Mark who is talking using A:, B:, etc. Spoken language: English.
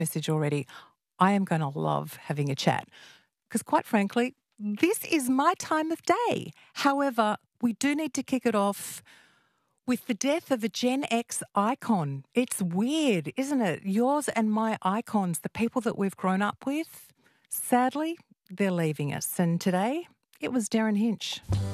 A: message already. I am going to love having a chat because, quite frankly, this is my time of day. However, we do need to kick it off with the death of a Gen X icon. It's weird, isn't it? Yours and my icons, the people that we've grown up with, sadly, they're leaving us. And today, it was Darren Hinch.